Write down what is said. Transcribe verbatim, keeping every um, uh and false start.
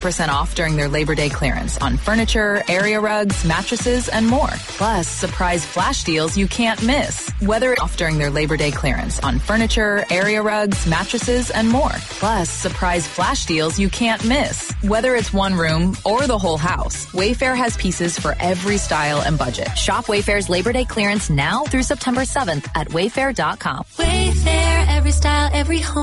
percent off during their Labor Day clearance on furniture, area rugs, mattresses, and more. Plus, surprise flash deals you can't miss. Whether it's off during their Labor Day clearance on furniture, area rugs, mattresses, and more. Plus, surprise flash deals you can't miss. Whether it's one room or the whole house, Wayfair has pieces for every style and budget. Shop Wayfair's Labor Day clearance now through September seventh at wayfair dot com. Wayfair, every style, every home.